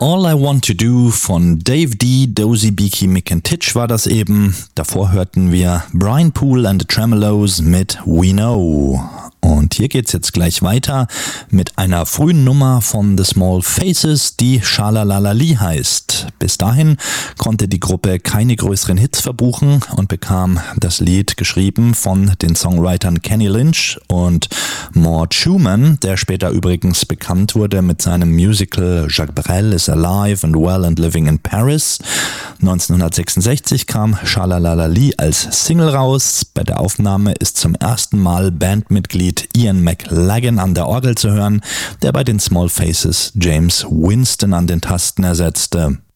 All I Want to Do von Dave D, Dozy Beaky, Mick and Titch war das eben. Davor hörten wir Brian Poole and the Tremolos mit We Know. Und hier geht's jetzt gleich weiter mit einer frühen Nummer von The Small Faces, die Schalalalali heißt. Bis dahin konnte die Gruppe keine größeren Hits verbuchen und bekam das Lied geschrieben von den Songwritern Kenny Lynch und Mort Schumann, der später übrigens bekannt wurde mit seinem Musical Jacques Brel is Alive and Well and Living in Paris. 1966 kam Schalalalali als Single raus. Bei der Aufnahme ist zum ersten Mal Bandmitglied Ian McLagan an der Orgel zu hören, der bei den Small Faces James Winston an den Tasten ersetzte.